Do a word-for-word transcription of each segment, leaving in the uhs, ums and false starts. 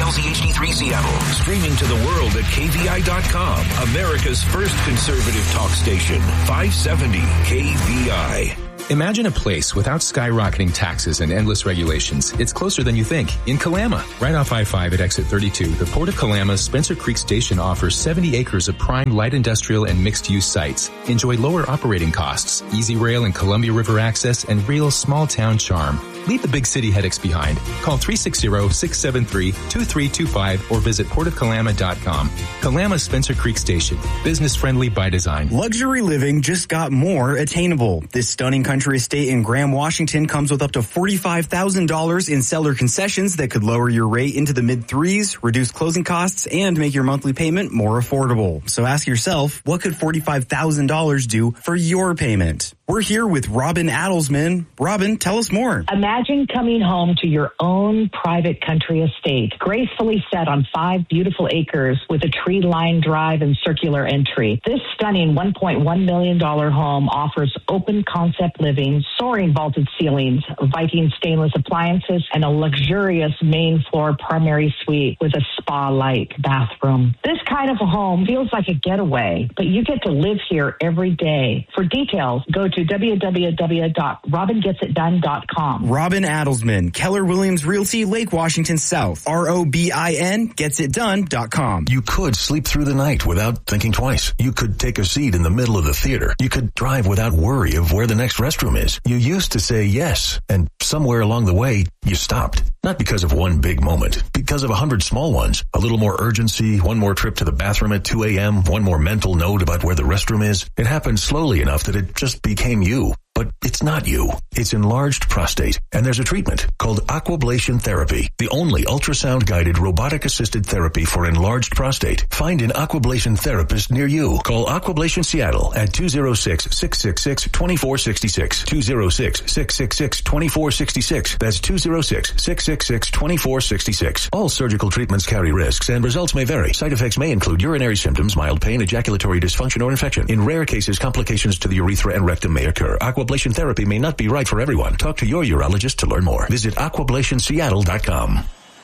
L Z H D three Seattle. Streaming to the world at K V I dot com. America's first conservative talk station. five seventy K V I. Imagine a place without skyrocketing taxes and endless regulations. It's closer than you think. In Kalama, right off I five at exit thirty-two, the Port of Kalama's Spencer Creek Station offers seventy acres of prime light industrial and mixed-use sites. Enjoy lower operating costs, easy rail and Columbia River access, and real small-town charm. Leave the big city headaches behind. Call three six zero, six seven three, two three two five or visit port of kalama dot com. Kalama Spencer Creek Station. Business-friendly by design. Luxury living just got more attainable. This stunning country estate in Graham, Washington comes with up to forty-five thousand dollars in seller concessions that could lower your rate into the mid-threes, reduce closing costs, and make your monthly payment more affordable. So ask yourself, what could forty-five thousand dollars do for your payment? We're here with Robin Adelsman. Robin, tell us more. Imagine coming home to your own private country estate, gracefully set on five beautiful acres with a tree-lined drive and circular entry. This stunning one point one million dollars home offers open-concept living, soaring vaulted ceilings, Viking stainless appliances, and a luxurious main-floor primary suite with a spa-like bathroom. This kind of a home feels like a getaway, but you get to live here every day. For details, go to w w w dot robin gets it done dot com. Robin Adelsman, Keller Williams Realty, Lake Washington South. R O B I N gets it done dot com. You could sleep through the night without thinking twice. You could take a seat in the middle of the theater. You could drive without worry of where the next restroom is. You used to say yes, and somewhere along the way, you stopped. Not because of one big moment, because of a hundred small ones. A little more urgency, one more trip to the bathroom at two a.m., one more mental note about where the restroom is. It happened slowly enough that it just became you. But it's not you. It's enlarged prostate, and there's a treatment called aquablation therapy, the only ultrasound-guided robotic-assisted therapy for enlarged prostate. Find an aquablation therapist near you. Call Aquablation Seattle at two oh six, six six six, two four six six, two oh six, six six six, two four six six. That's two oh six, six six six, two four six six. All surgical treatments carry risks, and results may vary. Side effects may include urinary symptoms, mild pain, ejaculatory dysfunction, or infection. In rare cases, complications to the urethra and rectum may occur. Aquablation Aquablation therapy may not be right for everyone. Talk to your urologist to learn more. Visit aquablation seattle dot com.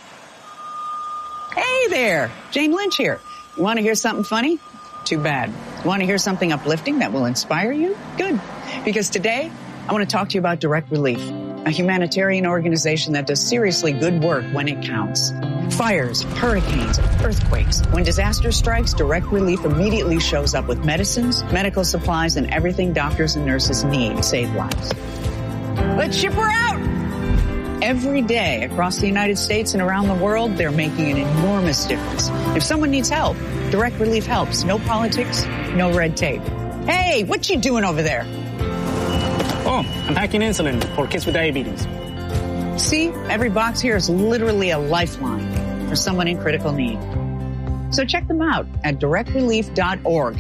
Hey there, Jane Lynch here. You want to hear something funny? Too bad. You want to hear something uplifting that will inspire you? Good. Because today, I want to talk to you about Direct Relief, a humanitarian organization that does seriously good work when it counts. Fires, hurricanes, earthquakes. When disaster strikes, Direct Relief immediately shows up with medicines, medical supplies, and everything doctors and nurses need to save lives. Let's ship her out! Every day across the United States and around the world, they're making an enormous difference. If someone needs help, Direct Relief helps. No politics, no red tape. Hey, what you doing over there? Oh, I'm packing insulin for kids with diabetes. See, every box here is literally a lifeline for someone in critical need. So check them out at direct relief dot org.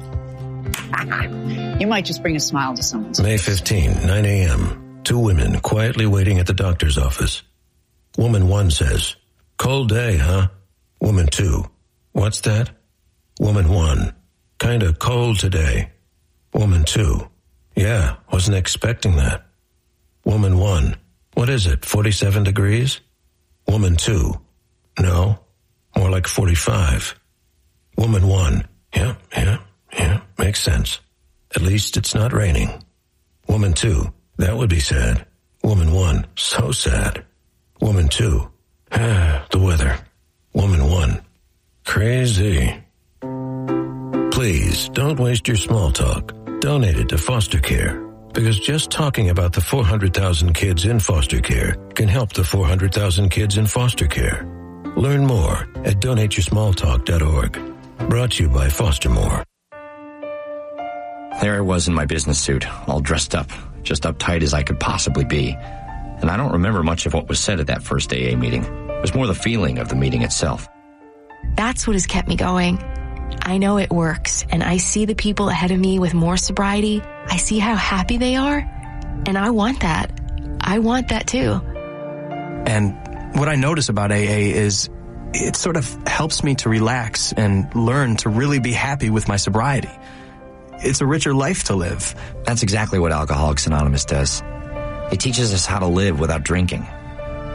You might just bring a smile to someone's May fifteenth, nine a.m. Two women quietly waiting at the doctor's office. Woman one says, "Cold day, huh?" Woman two, "What's that?" Woman one, "Kinda cold today." Woman two, "Yeah, wasn't expecting that." Woman one, "What is it, forty-seven degrees?" Woman two, "No, more like forty-five." Woman one, "Yeah, yeah, yeah, makes sense. At least it's not raining." Woman two, "That would be sad." Woman one, "So sad." Woman two, "Ah, the weather." Woman one, "Crazy." Please, don't waste your small talk. Donate it to foster care. Because just talking about the four hundred thousand kids in foster care can help the four hundred thousand kids in foster care. Learn more at donate your small talk dot org. Brought to you by Foster More. There I was in my business suit, all dressed up, just uptight as I could possibly be. And I don't remember much of what was said at that first A A meeting. It was more the feeling of the meeting itself. That's what has kept me going. I know it works, and I see the people ahead of me with more sobriety. I see how happy they are, and I want that. I want that too. And what I notice about A A is it sort of helps me to relax and learn to really be happy with my sobriety. It's a richer life to live. That's exactly what Alcoholics Anonymous does. It teaches us how to live without drinking.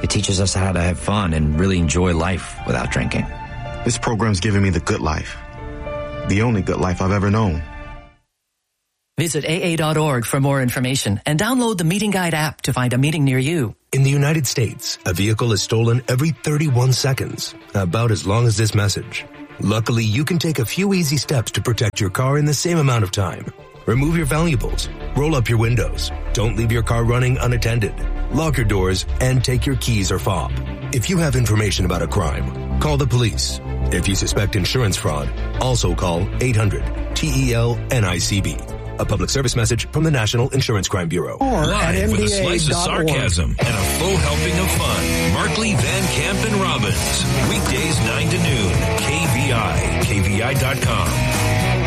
It teaches us how to have fun and really enjoy life without drinking. This program's giving me the good life. The only good life I've ever known. Visit A A dot org for more information and download the Meeting Guide app to find a meeting near you. In the United States, a vehicle is stolen every thirty-one seconds, about as long as this message. Luckily, you can take a few easy steps to protect your car in the same amount of time. Remove your valuables, roll up your windows, don't leave your car running unattended, lock your doors, and take your keys or fob. If you have information about a crime, call the police. If you suspect insurance fraud, also call eight hundred T E L N I C B. A public service message from the National Insurance Crime Bureau. Or Live with a slice of sarcasm and a full helping of fun. Markley, Van Camp, and Robbins. Weekdays nine to noon. K V I. K V I dot com.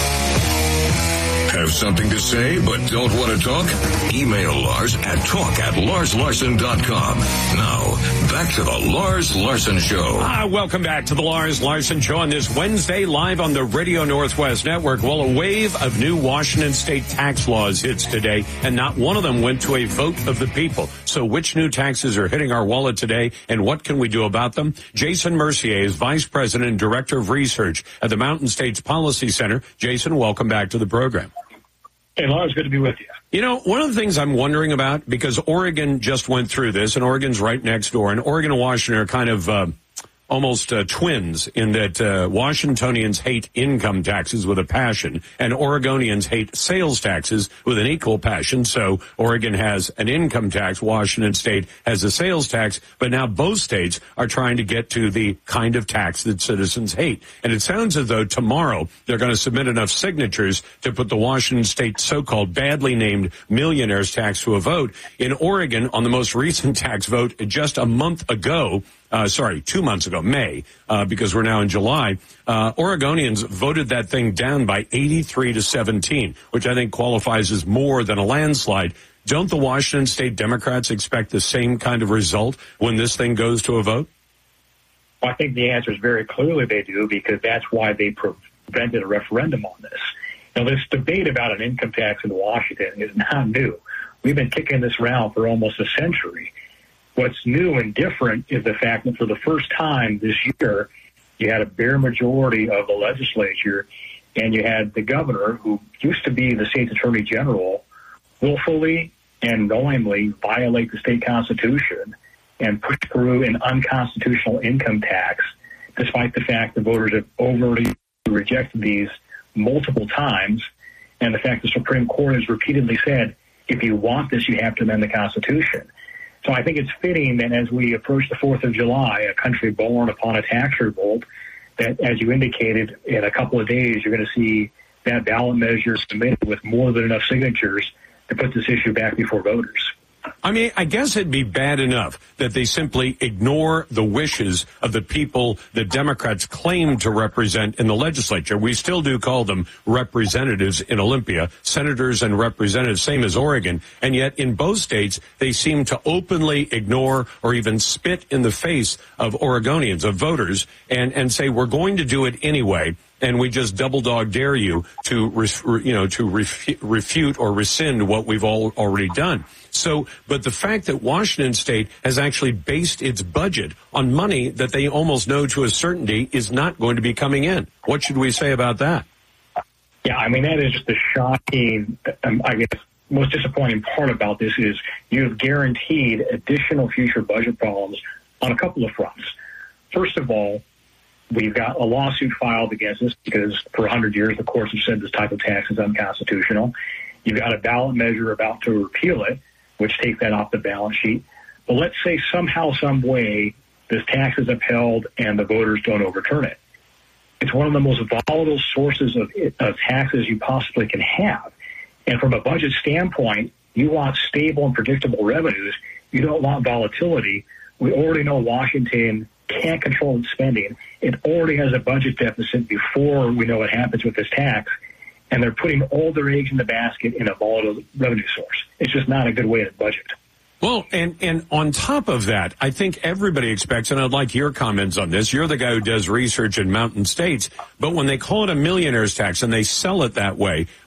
Have something to say but don't want to talk? Email Lars at talk at lars larson dot com. Now, back to the Lars Larson Show. Ah, welcome back to the Lars Larson Show on this Wednesday, live on the Radio Northwest Network. Well, a wave of new Washington state tax laws hits today, and not one of them went to a vote of the people. So which new taxes are hitting our wallet today, and what can we do about them? Jason Mercier is Vice President and Director of Research at the Mountain States Policy Center. Jason, welcome back to the program. Hey, Lars, good to be with you. You know, one of the things I'm wondering about, because Oregon just went through this, and Oregon's right next door, and Oregon and Washington are kind of uh, almost uh, twins in that uh, Washingtonians hate income taxes with a passion, and Oregonians hate sales taxes with an equal passion. So Oregon has an income tax, Washington State has a sales tax, but now both states are trying to get to the kind of tax that citizens hate. And it sounds as though tomorrow they're going to submit enough signatures to put the Washington State so-called badly named millionaires tax to a vote. In Oregon, on the most recent tax vote just a month ago, Uh, sorry, two months ago, May, uh, because we're now in July, uh, Oregonians voted that thing down by eighty-three to seventeen, which I think qualifies as more than a landslide. Don't the Washington State Democrats expect the same kind of result when this thing goes to a vote? Well, I think the answer is very clearly they do, because that's why they prevented a referendum on this. Now, this debate about an income tax in Washington is not new. We've been kicking this around for almost a century. What's new and different is the fact that for the first time this year, you had a bare majority of the legislature, and you had the governor, who used to be the state's attorney general, willfully and knowingly violate the state constitution and push through an unconstitutional income tax, despite the fact the voters have overtly rejected these multiple times, and the fact the Supreme Court has repeatedly said, if you want this, you have to amend the Constitution. So I think it's fitting that as we approach the fourth of July, a country born upon a tax revolt, that, as you indicated, in a couple of days, you're going to see that ballot measure submitted with more than enough signatures to put this issue back before voters. I mean, I guess it'd be bad enough that they simply ignore the wishes of the people the Democrats claim to represent in the legislature. We still do call them representatives in Olympia, senators and representatives, same as Oregon. And yet in both states, they seem to openly ignore or even spit in the face of Oregonians, of voters, and, and say, we're going to do it anyway. And we just double dog dare you to, you know, to refu- refute or rescind what we've all already done. So, but the fact that Washington State has actually based its budget on money that they almost know to a certainty is not going to be coming in. What should we say about that? Yeah, I mean, that is just a shocking, um, I guess, most disappointing part about this is you have guaranteed additional future budget problems on a couple of fronts. First of all, we've got a lawsuit filed against us because for one hundred years the courts have said this type of tax is unconstitutional. You've got a ballot measure about to repeal it, which takes that off the balance sheet. But let's say somehow, some way, this tax is upheld and the voters don't overturn it. It's one of the most volatile sources of, of taxes you possibly can have. And from a budget standpoint, you want stable and predictable revenues. You don't want volatility. We already know Washington can't control its spending. It already has a budget deficit before we know what happens with this tax, and they're putting all their eggs in the basket in a volatile revenue source. It's just not a good way to budget. Well, and, and on top of that, I think everybody expects, and I'd like your comments on this, you're the guy who does research in Mountain States, but when they call it a millionaire's tax and they sell it that way,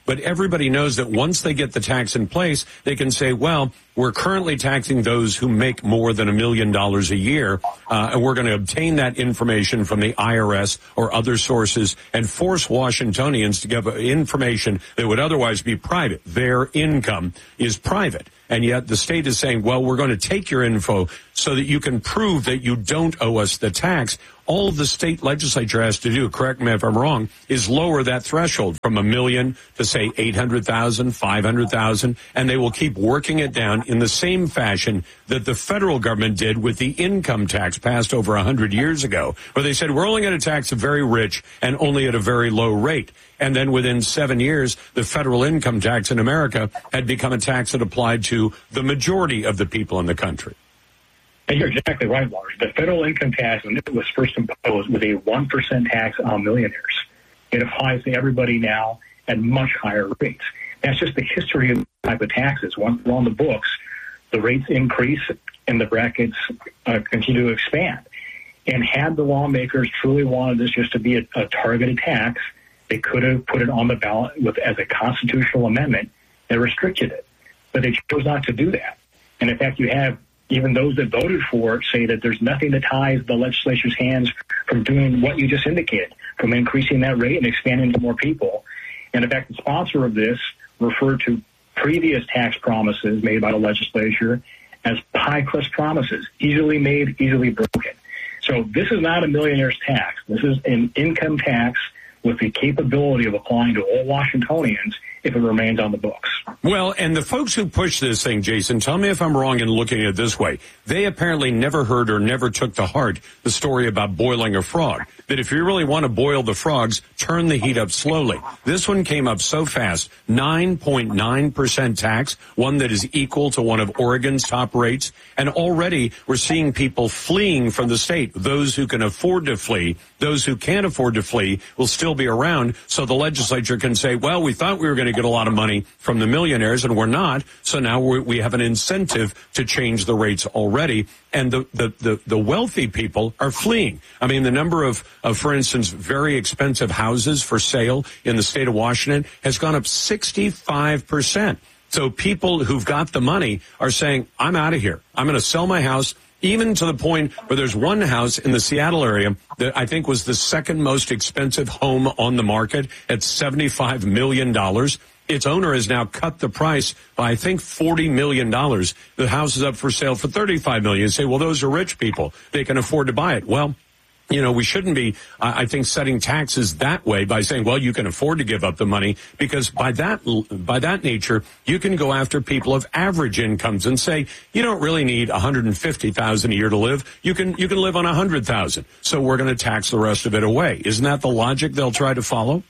But everybody knows that once they get the tax in place, they can say, well, we're currently taxing those who make more than a million dollars a year, uh, and we're going to obtain that information from the I R S or other sources and force Washingtonians to give information that would otherwise be private. Their income is private. And yet the state is saying, well, we're going to take your info so that you can prove that you don't owe us the tax. All the state legislature has to do, correct me if I'm wrong, is lower that threshold from a million to, say, eight hundred thousand, five hundred thousand, and they will keep working it down in the same fashion that the federal government did with the income tax passed over one hundred years ago, where they said, we're only going to tax the very rich and only at a very low rate. And then within seven years, the federal income tax in America had become a tax that applied to the majority of the people in the country. And you're exactly right, Lars. The federal income tax, when it was first imposed, was a one percent tax on millionaires. It applies to everybody now at much higher rates. That's just the history of the type of taxes. Once they're on the books, the rates increase and the brackets uh, continue to expand. And had the lawmakers truly wanted this just to be a, a targeted tax, they could have put it on the ballot with as a constitutional amendment that restricted it. But they chose not to do that. And in fact, you have even those that voted for it say that there's nothing that ties the legislature's hands from doing what you just indicated, from increasing that rate and expanding to more people. And in fact, the sponsor of this referred to previous tax promises made by the legislature as pie-crust promises, easily made, easily broken. So this is not a millionaire's tax. This is an income tax with the capability of applying to all Washingtonians if it remains on the books. Well, and the folks who push this thing, Jason, tell me if I'm wrong in looking at it this way. They apparently never heard or never took to heart the story about boiling a frog. That if you really want to boil the frogs, turn the heat up slowly. This one came up so fast, nine point nine percent tax, one that is equal to one of Oregon's top rates. And already we're seeing people fleeing from the state. Those who can afford to flee, those who can't afford to flee will still be around. So the legislature can say, well, we thought we were going to get a lot of money from the millionaires and we're not. So now we're, we have an incentive to change the rates already. And the, the, the, the wealthy people are fleeing. I mean, the number of, of, for instance, very expensive houses for sale in the state of Washington has gone up sixty-five percent. So people who've got the money are saying, I'm out of here. I'm going to sell my house, even to the point where there's one house in the Seattle area that I think was the second most expensive home on the market at seventy-five million dollars. Its owner has now cut the price by, I think, forty million dollars. The house is up for sale for thirty-five million dollars. You say, well, those are rich people. They can afford to buy it. Well, you know, we shouldn't be, I think, setting taxes that way by saying, well, you can afford to give up the money, because by that, by that nature, you can go after people of average incomes and say, you don't really need one hundred fifty thousand dollars a year to live. You can, you can live on one hundred thousand dollars. So we're going to tax the rest of it away. Isn't that the logic they'll try to follow?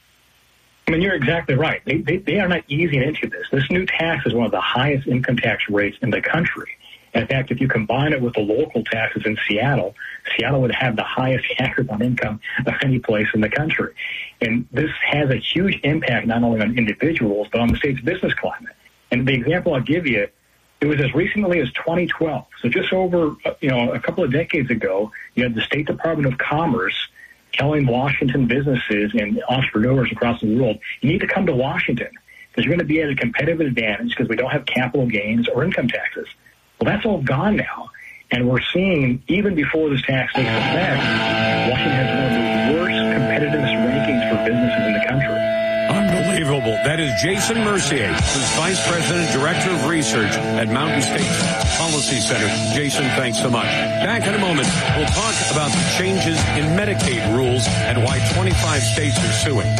I mean, you're exactly right. They, they, they are not easing into this. This new tax is one of the highest income tax rates in the country. In fact, if you combine it with the local taxes in Seattle, Seattle would have the highest taxes on income of any place in the country. And this has a huge impact not only on individuals, but on the state's business climate. And the example I'll give you, it was as recently as twenty twelve. So just over, you know, a couple of decades ago, you had the State Department of Commerce telling Washington businesses and entrepreneurs across the world, you need to come to Washington because you're going to be at a competitive advantage because we don't have capital gains or income taxes. Well, that's all gone now. And we're seeing, even before this tax takes effect, Washington has one of the worst competitiveness rankings for businesses in the country. Unbelievable. That is Jason Mercier, who's Vice President, Director of Research at Mountain States Policy Center. Jason, thanks so much. Back in a moment, we'll talk about the changes in Medicaid rules and why twenty-five states are suing.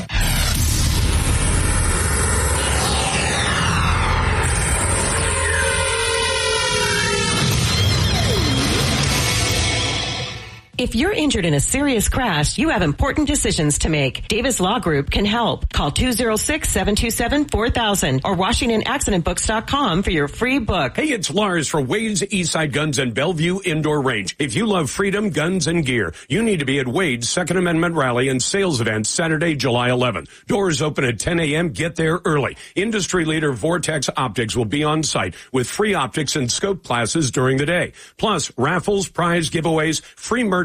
If you're injured in a serious crash, you have important decisions to make. Davis Law Group can help. Call two oh six, seven two seven, four thousand or Washington Accident Books dot com for your free book. Hey, it's Lars for Wade's Eastside Guns and Bellevue Indoor Range. If you love freedom, guns, and gear, you need to be at Wade's Second Amendment Rally and Sales Event Saturday, July eleventh. Doors open at ten a.m. Get there early. Industry leader Vortex Optics will be on site with free optics and scope classes during the day. Plus, raffles, prize giveaways, free merch,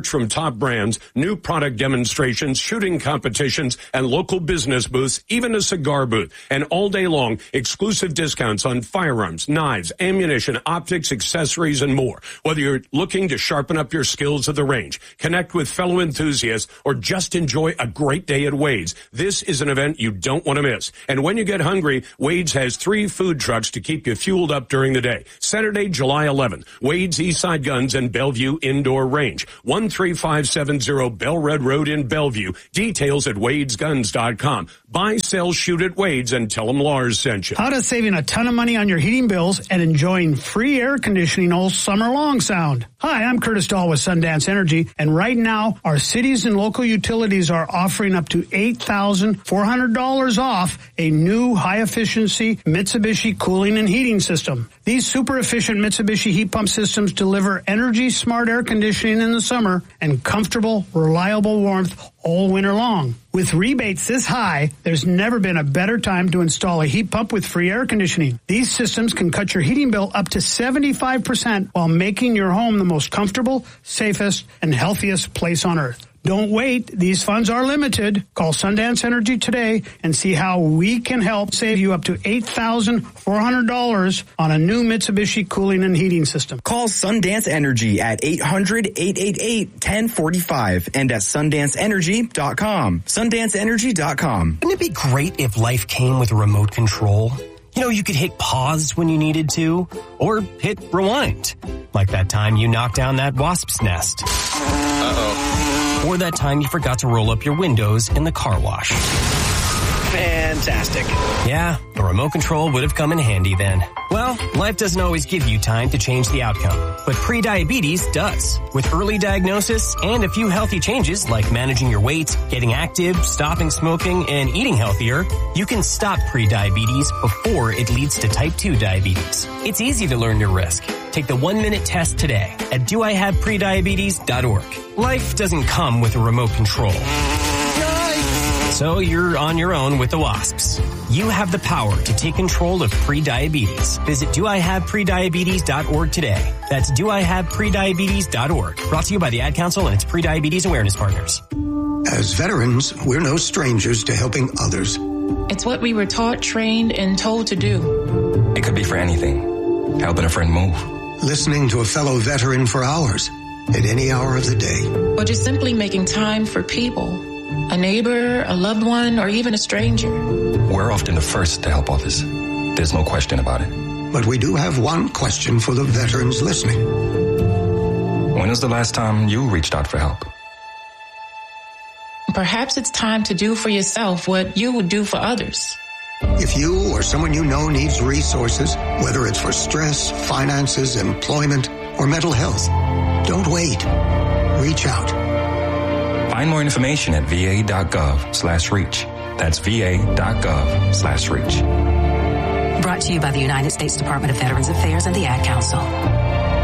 merch from top brands, new product demonstrations, shooting competitions, and local business booths, even a cigar booth. And all day long, exclusive discounts on firearms, knives, ammunition, optics, accessories, and more. Whether you're looking to sharpen up your skills at the range, connect with fellow enthusiasts, or just enjoy a great day at Wade's, this is an event you don't want to miss. And when you get hungry, Wade's has three food trucks to keep you fueled up during the day. Saturday, July eleventh, Wade's Eastside Guns and Bellevue Indoor Range, one three five seven zero Bellred Road in Bellevue. Details at wades guns dot com. Buy, sell, shoot at Wade's and tell them Lars sent you. How does saving a ton of money on your heating bills and enjoying free air conditioning all summer long sound? Hi, I'm Curtis Dahl with Sundance Energy, and right now our cities and local utilities are offering up to eight thousand four hundred dollars off a new high-efficiency Mitsubishi cooling and heating system. These super-efficient Mitsubishi heat pump systems deliver energy-smart air conditioning in the summer and comfortable, reliable warmth all winter long. With rebates this high, there's never been a better time to install a heat pump with free air conditioning. These systems can cut your heating bill up to seventy-five percent while making your home the most comfortable, safest, and healthiest place on earth. Don't wait. These funds are limited. Call Sundance Energy today and see how we can help save you up to eight thousand four hundred dollars on a new Mitsubishi cooling and heating system. Call Sundance Energy at eight hundred, eight eight eight, one zero four five and at sundance energy dot com. sundance energy dot com. Wouldn't it be great if life came with a remote control? You know, you could hit pause when you needed to, or hit rewind. Like that time you knocked down that wasp's nest. Uh-oh. Or that time you forgot to roll up your windows in the car wash. Fantastic. Yeah, the remote control would have come in handy then. Well, life doesn't always give you time to change the outcome, but prediabetes does. With early diagnosis and a few healthy changes like managing your weight, getting active, stopping smoking, and eating healthier, you can stop prediabetes before it leads to type two diabetes. It's easy to learn your risk. Take the one-minute test today at do I have prediabetes dot org. Life doesn't come with a remote control. So you're on your own with the wasps. You have the power to take control of prediabetes. Visit do I have prediabetes dot org today. That's do I have prediabetes dot org. Brought to you by the Ad Council and its Prediabetes Awareness Partners. As veterans, we're no strangers to helping others. It's what we were taught, trained, and told to do. It could be for anything. Helping a friend move. Listening to a fellow veteran for hours, at any hour of the day. Or just simply making time for people. A neighbor, a loved one, or even a stranger. We're often the first to help others. There's no question about it. But we do have one question for the veterans listening. When was the last time you reached out for help? Perhaps it's time to do for yourself what you would do for others. If you or someone you know needs resources, whether it's for stress, finances, employment, or mental health, don't wait. Reach out. Find more information at v a dot gov slash reach. That's v a dot gov slash reach. Brought to you by the United States Department of Veterans Affairs and the Ad Council.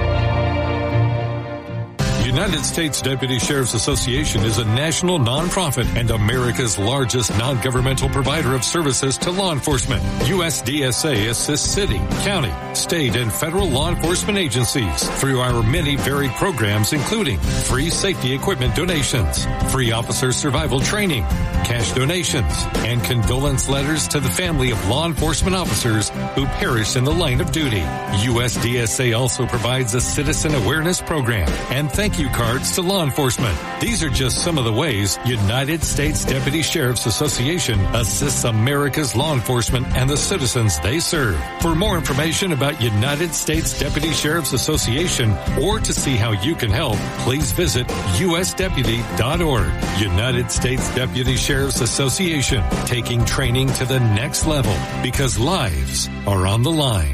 United States Deputy Sheriff's Association is a national nonprofit and America's largest non-governmental provider of services to law enforcement. U S D S A assists city, county, state, and federal law enforcement agencies through our many varied programs, including free safety equipment donations, free officer survival training, cash donations, and condolence letters to the family of law enforcement officers who perish in the line of duty. U S D S A also provides a citizen awareness program and thank you cards to law enforcement. These are just some of the ways United States Deputy Sheriff's Association assists America's law enforcement and the citizens they serve. For more information about United States Deputy Sheriff's Association or to see how you can help, please visit u s deputy dot org. United States Deputy Sheriff's Association, taking training to the next level because lives are on the line.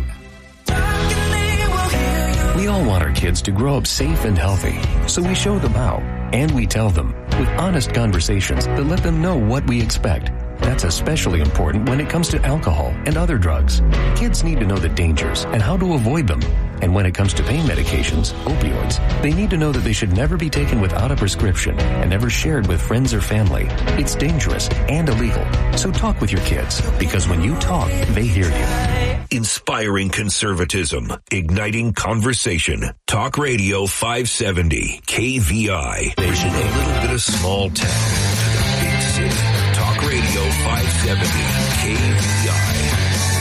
We all want our kids to grow up safe and healthy, so we show them how, and we tell them with honest conversations that let them know what we expect. That's especially important when it comes to alcohol and other drugs. Kids need to know the dangers and how to avoid them. And when it comes to pain medications, opioids, they need to know that they should never be taken without a prescription and never shared with friends or family. It's dangerous and illegal. So talk with your kids, because when you talk, they hear you. Inspiring conservatism, igniting conversation. Talk Radio five seventy, K V I. Nation, a little bit of small town to the big city. Talk Radio five seventy, K V I.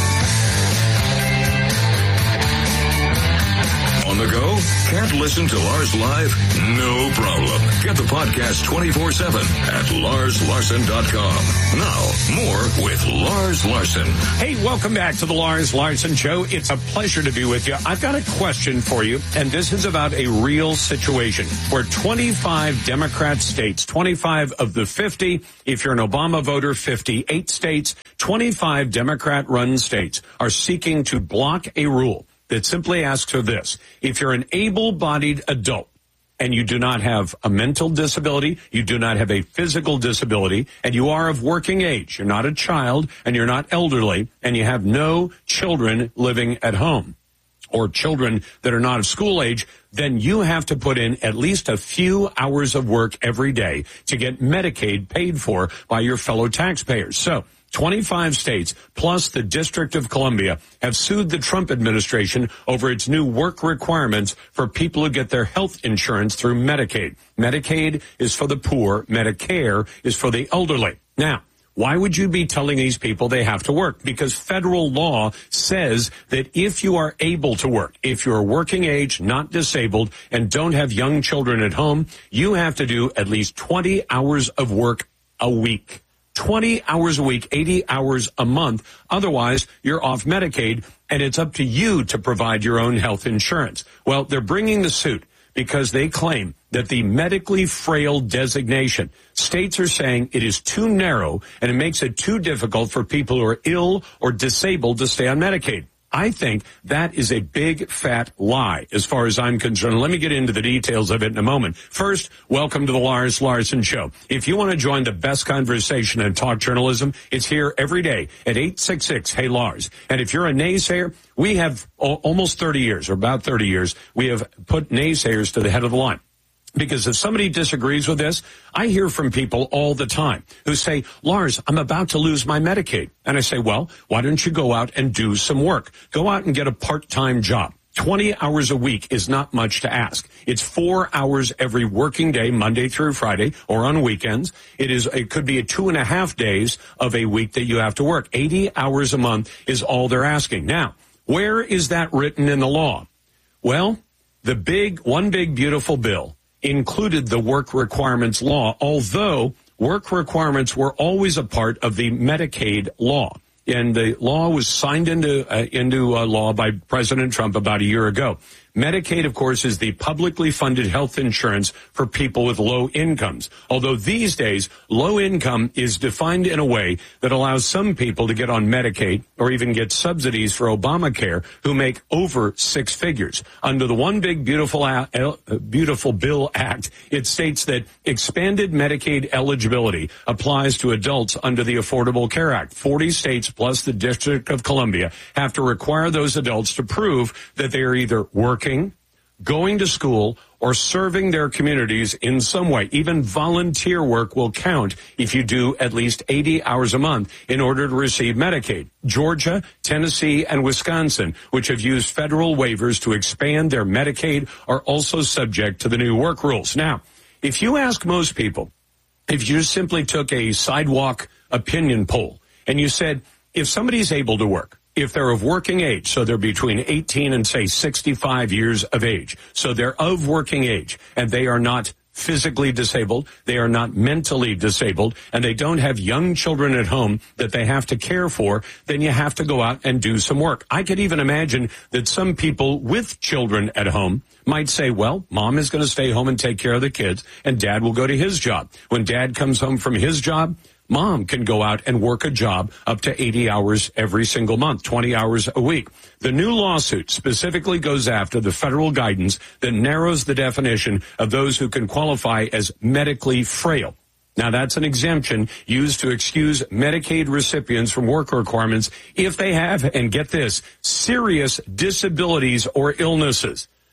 On the go? Can't listen to Lars live? No problem. Get the podcast twenty-four seven at lars larson dot com. Now, more with Lars Larson. Hey, welcome back to the Lars Larson Show. It's a pleasure to be with you. I've got a question for you, and this is about a real situation where twenty-five Democrat states, twenty-five of the fifty, if you're an Obama voter, fifty-eight states, twenty-five Democrat-run states are seeking to block a rule that simply asks for this. If you're an able-bodied adult and you do not have a mental disability, you do not have a physical disability, and you are of working age, you're not a child and you're not elderly, and you have no children living at home or children that are not of school age, then you have to put in at least a few hours of work every day to get Medicaid paid for by your fellow taxpayers. So, twenty-five states, plus the District of Columbia, have sued the Trump administration over its new work requirements for people who get their health insurance through Medicaid. Medicaid is for the poor. Medicare is for the elderly. Now, why would you be telling these people they have to work? Because federal law says that if you are able to work, if you're working age, not disabled, and don't have young children at home, you have to do at least twenty hours of work a week. twenty hours a week, eighty hours a month. Otherwise, you're off Medicaid, and it's up to you to provide your own health insurance. Well, they're bringing the suit because they claim that the medically frail designation, states are saying it is too narrow and it makes it too difficult for people who are ill or disabled to stay on Medicaid. I think that is a big, fat lie as far as I'm concerned. Let me get into the details of it in a moment. First, welcome to the Lars Larson Show. If you want to join the best conversation in talk journalism, it's here every day at eight six six, hey Lars. And if you're a naysayer, we have almost thirty years, or about thirty years, we have put naysayers to the head of the line. Because if somebody disagrees with this, I hear from people all the time who say, Lars, I'm about to lose my Medicaid. And I say, well, why don't you go out and do some work? Go out and get a part-time job. twenty hours a week is not much to ask. It's four hours every working day, Monday through Friday, or on weekends. It is, it could be a two and a half days of a week that you have to work. eighty hours a month is all they're asking. Now, where is that written in the law? Well, the big, one big beautiful bill included the work requirements law, although work requirements were always a part of the Medicaid law. And the law was signed into uh, into uh, law by President Trump about a year ago. Medicaid, of course, is the publicly funded health insurance for people with low incomes. Although these days, low income is defined in a way that allows some people to get on Medicaid or even get subsidies for Obamacare who make over six figures. Under the One Big Beautiful uh, Beautiful Bill Act, it states that expanded Medicaid eligibility applies to adults under the Affordable Care Act. forty states plus the District of Columbia have to require those adults to prove that they are either working, going to school, or serving their communities in some way. Even volunteer work will count if you do at least eighty hours a month in order to receive Medicaid. Georgia, Tennessee, and Wisconsin, which have used federal waivers to expand their Medicaid, are also subject to the new work rules. Now, if you ask most people, if you simply took a sidewalk opinion poll and you said, if somebody's able to work, if they're of working age, so they're between eighteen and, say, sixty-five years of age, so they're of working age, and they are not physically disabled, they are not mentally disabled, and they don't have young children at home that they have to care for, then you have to go out and do some work. I could even imagine that some people with children at home might say, well, mom is going to stay home and take care of the kids, and dad will go to his job. When dad comes home from his job, mom can go out and work a job up to eighty hours every single month, twenty hours a week. The new lawsuit specifically goes after the federal guidance that narrows the definition of those who can qualify as medically frail. Now, that's an exemption used to excuse Medicaid recipients from work requirements if they have, and get this, serious disabilities or illnesses.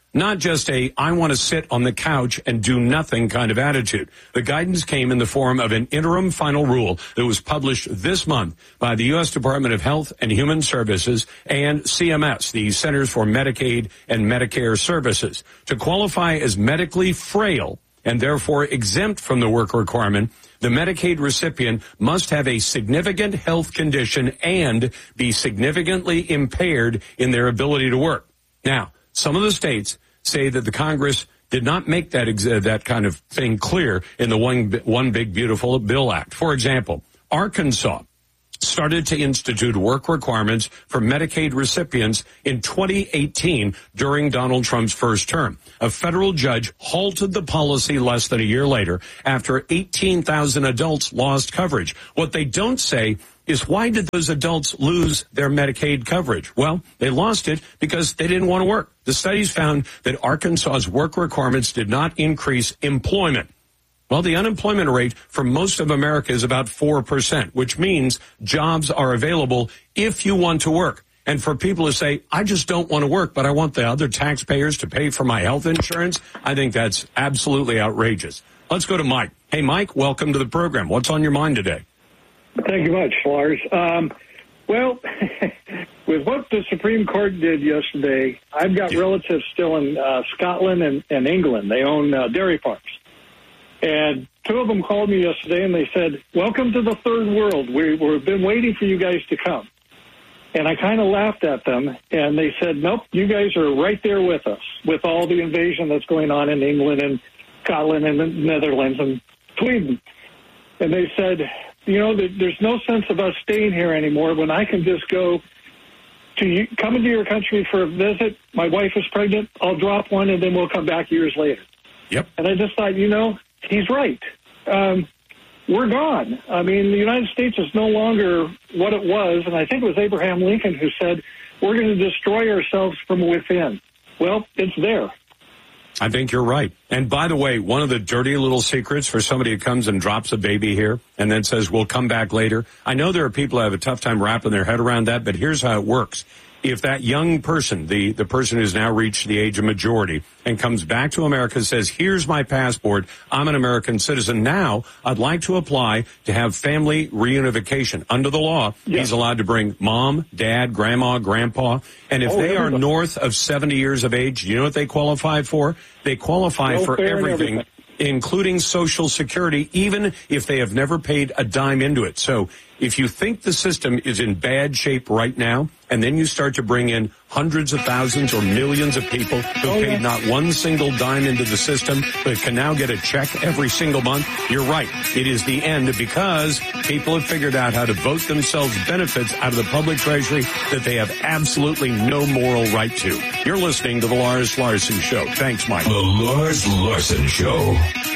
not just a I want to sit on the couch and do nothing kind of attitude. The guidance came in the form of an interim final rule that was published this month by the U S Department of Health and Human Services and C M S, the Centers for Medicaid and Medicare Services. To qualify as medically frail and therefore exempt from the work requirement, the Medicaid recipient must have a significant health condition and be significantly impaired in their ability to work. Now, some of the states say that the Congress did not make that ex- that kind of thing clear in the One, One Big Beautiful Bill Act. For example, Arkansas started to institute work requirements for Medicaid recipients in twenty eighteen during Donald Trump's first term. A federal judge halted the policy less than a year later after eighteen thousand adults lost coverage. What they don't say is why did those adults lose their Medicaid coverage? Well, they lost it because they didn't want to work. The studies found that Arkansas's work requirements did not increase employment. Well, the unemployment rate for most of America is about four percent, which means jobs are available if you want to work. And for people who say, I just don't want to work, but I want the other taxpayers to pay for my health insurance, I think that's absolutely outrageous. Let's go to Mike. Hey, Mike, welcome to the program. What's on your mind today? Thank you much, Lars. Um, well, with what the Supreme Court did yesterday, I've got relatives still in uh, Scotland and, and England. They own uh, dairy farms. And two of them called me yesterday, and they said, welcome to the third world. We, we've been waiting for you guys to come. And I kind of laughed at them, and they said, nope, you guys are right there with us, with all the invasion that's going on in England and Scotland and the Netherlands and Sweden. And they said, you know, there's no sense of us staying here anymore when I can just go to you, come into your country for a visit. My wife is pregnant. I'll drop one, and then we'll come back years later. Yep. And I just thought, you know, he's right. Um, we're gone. I mean, the United States is no longer what it was, and I think it was Abraham Lincoln who said, we're going to destroy ourselves from within. Well, it's there. I think you're right. And by the way, one of the dirty little secrets for somebody who comes and drops a baby here and then says, we'll come back later. I know there are people who have a tough time wrapping their head around that, but here's how it works. If that young person, the, the person who's now reached the age of majority and comes back to America and says, here's my passport, I'm an American citizen. Now, I'd like to apply to have family reunification. Under the law, yeah. He's allowed to bring mom, dad, grandma, grandpa. And if oh, they everybody. are north of seventy years of age, you know what they qualify for? They qualify no for everything, including Social Security, even if they have never paid a dime into it. So if you think the system is in bad shape right now, and then you start to bring in hundreds of thousands or millions of people who oh, paid yeah. not one single dime into the system, but can now get a check every single month, you're right. It is the end because people have figured out how to vote themselves benefits out of the public treasury that they have absolutely no moral right to. You're listening to The Lars Larson Show. Thanks, Mike. The Lars Larson Show.